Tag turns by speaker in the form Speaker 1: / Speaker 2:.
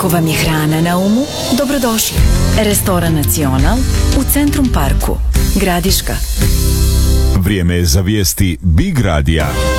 Speaker 1: Ako vam je hrana na umu, dobrodošli. Restoran Nacional u Centrum Parku, Gradiška.
Speaker 2: Vrijeme je za vijesti Big Radija.